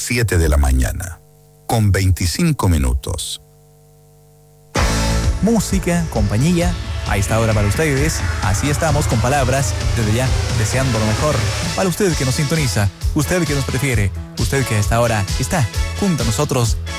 7 de la mañana, con 25 minutos. Música, compañía, a esta hora para ustedes. Así estamos con palabras, desde ya deseando lo mejor. Para usted que nos sintoniza, usted que nos prefiere, usted que a esta hora está junto a nosotros